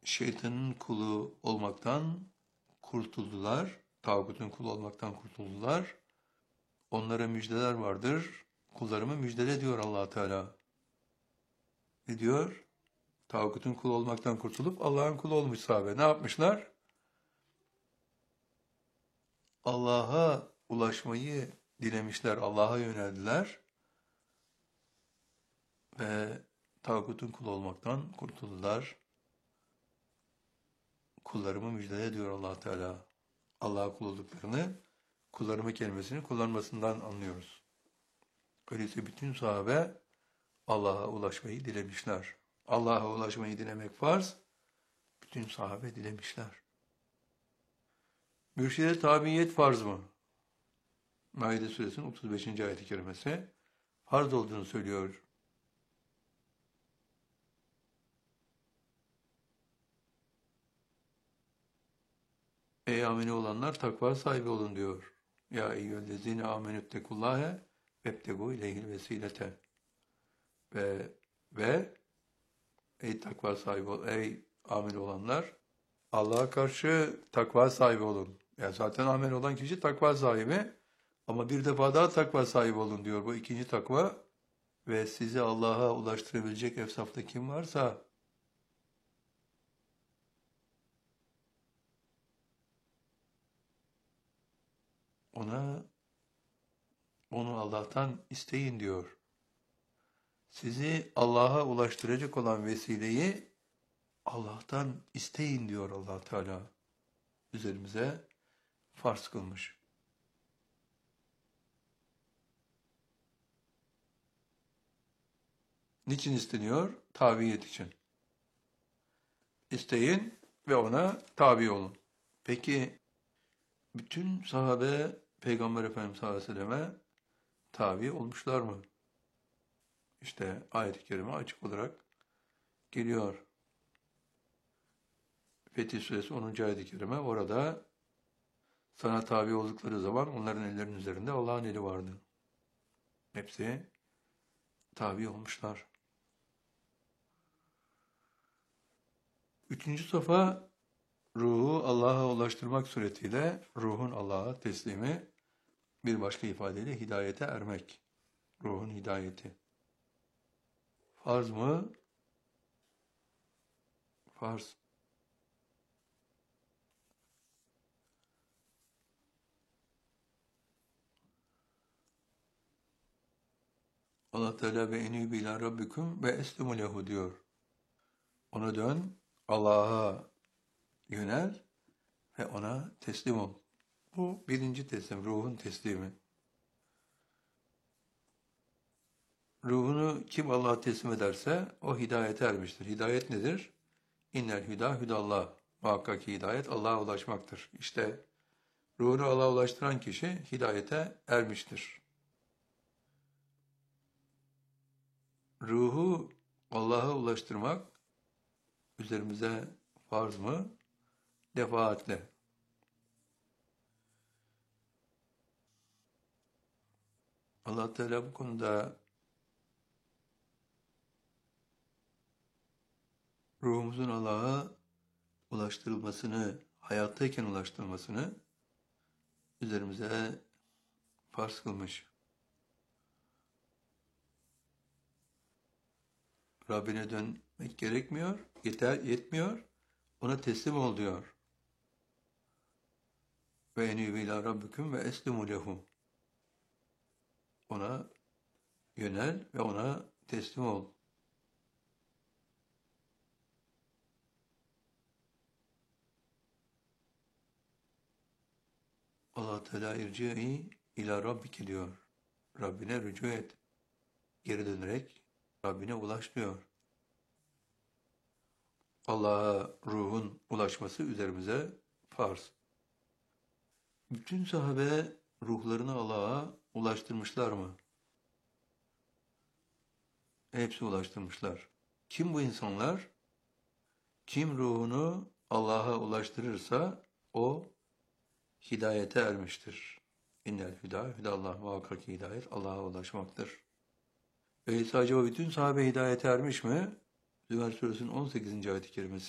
şeytanın kulu olmaktan kurtuldular. Tağutun kulu olmaktan kurtuldular. Onlara müjdeler vardır. Kullarımı müjdele diyor Allah Teala. Ne diyor? Tağutun kulu olmaktan kurtulup Allah'ın kulu olmuş sahabe. Ne yapmışlar? Allah'a ulaşmayı dilemişler. Allah'a yöneldiler. Ve tağutun kulu olmaktan kurtuldular. Kullarımı müjdele ediyor Allah Teala. Allah'a kul olduklarını, kullarımı kelimesini kullanmasından anlıyoruz. Öyleyse bütün sahabe Allah'a ulaşmayı dilemişler. Allah'a ulaşmayı dilemek farz, bütün sahabe dilemişler. Mürşide tabiyet farz mı? Maide suresinin 35. ayet-i kerimesi farz olduğunu söylüyor. Ey amine olanlar takva sahibi olun diyor. Ya eyyühellezine amenüttekullâhe vebtegû ileyhil vesilete. Ve ey takva sahibi ol, ey amel olanlar Allah'a karşı takva sahibi olun. Yani zaten amel olan kişi takva sahibi ama bir defa daha takva sahibi olun diyor. Bu ikinci takva ve sizi Allah'a ulaştırabilecek efsafta kim varsa onu Allah'tan isteyin diyor. Sizi Allah'a ulaştıracak olan vesileyi Allah'tan isteyin diyor Allah Teala. Üzerimize farz kılmış. Niçin isteniyor? Tabiyet için. İsteyin ve ona tabi olun. Peki bütün sahabe Peygamber Efendimiz sallallahu aleyhi ve selleme tabi olmuşlar mı? İşte ayet-i kerime açık olarak geliyor. Fetih Suresi 10. ayet-i kerime orada sana tabi oldukları zaman onların ellerinin üzerinde Allah'ın eli vardı. Hepsi tabi olmuşlar. Üçüncü safa ruhu Allah'a ulaştırmak suretiyle ruhun Allah'a teslimi, bir başka ifadeyle hidayete ermek. Ruhun hidayeti. Farz mı? Farz. Allah Teala ve enîbû ilâ rabbikum ve eslimu lehu diyor. Ona dön, Allah'a yönel ve ona teslim ol. Bu birinci teslim, ruhun teslimi. Ruhunu kim Allah'a teslim ederse o hidayete ermiştir. Hidayet nedir? İnnel hüdâ hüdallah. Muhakkak ki hidayet Allah'a ulaşmaktır. İşte ruhunu Allah'a ulaştıran kişi hidayete ermiştir. Ruhu Allah'a ulaştırmak üzerimize farz mı? Defaatle. Allah Teala bu konuda ruhumuzun Allah'a ulaştırılmasını, hayattayken ulaştırılmasını üzerimize farz kılmış. Rabbine dönmek gerekmiyor, yetmiyor, ona teslim ol diyor. Ve enîbû ilâ rabbikum ve eslimû lehu. Ona yönel ve ona teslim ol. Allah Teala irci'i ila rabbike diyor. Rabbine rücu et. Geri dönerek Rabbine ulaş diyor. Allah'a ruhun ulaşması üzerimize farz. Bütün sahabe ruhlarını Allah'a ulaştırmışlar mı? Hepsi ulaştırmışlar. Kim bu insanlar? Kim ruhunu Allah'a ulaştırırsa o hidayete ermiştir. İnnel hüdâ hüdallah, muhakkak hidayet Allah'a ulaşmaktır. Öyleyse acaba bütün sahabe hidayete ermiş mi? Zümer suresinin 18. ayet-i kerimesi.